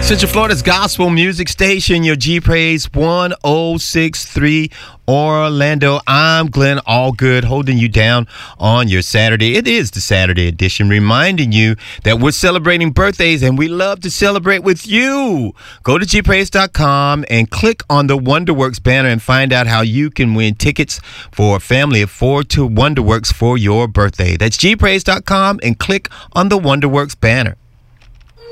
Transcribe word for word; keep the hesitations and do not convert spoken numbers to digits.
Central Florida's gospel music station, your G Praise one oh six point three Orlando. I'm Glenn Allgood, holding you down on your Saturday. It is the Saturday edition, reminding you that we're celebrating birthdays and we love to celebrate with you. Go to G Praise dot com and click on the Wonderworks banner and find out how you can win tickets for a family of four to Wonderworks for your birthday. That's G Praise dot com and click on the Wonderworks banner.